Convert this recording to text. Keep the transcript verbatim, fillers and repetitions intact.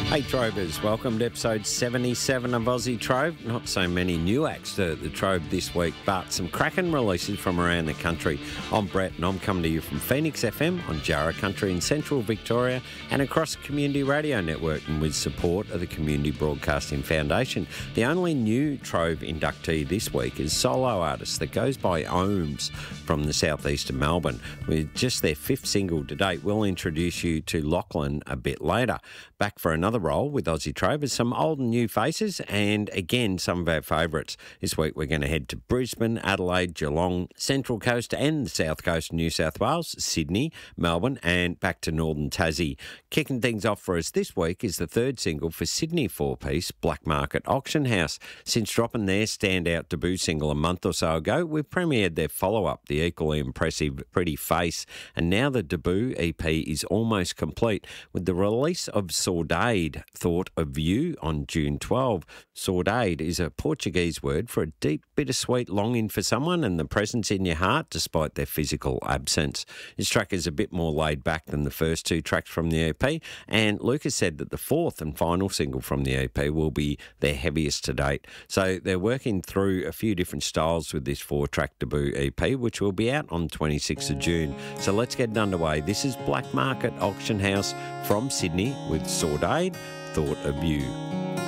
Hey Trovers, welcome to episode seventy-seven of Aussie Trove. Not so many new acts to the Trove this week, but some cracking releases from around the country. I'm Brett and I'm coming to you from Phoenix F M on Jarrah Country in central Victoria and across the Community Radio Network, and with support of the Community Broadcasting Foundation. The only new Trove inductee this week is solo artist that goes by Ohms from the southeast of Melbourne. With just their fifth single to date, we'll introduce you to Lachlan a bit later. Back for another role with Aussie Trovers, some old and new faces, and again some of our favourites. This week we're going to head to Brisbane, Adelaide, Geelong, Central Coast and the South Coast of New South Wales, Sydney, Melbourne and back to Northern Tassie. Kicking things off for us this week is the third single for Sydney four-piece Black Market Auction House. Since dropping their standout debut single a month or so ago, we've premiered their follow-up, the equally impressive Pretty Face, and now the debut E P is almost complete with the release of Saudade, Thought of You, on June twelfth. Saudade is a Portuguese word for a deep, bittersweet longing for someone and the presence in your heart despite their physical absence. This track is a bit more laid back than the first two tracks from the E P, and Lucas said that the fourth and final single from the E P will be their heaviest to date. So they're working through a few different styles with this four-track debut E P, which will be out on twenty-sixth of June. So let's get it underway. This is Black Market Auction House from Sydney with Saudade, Thought of You.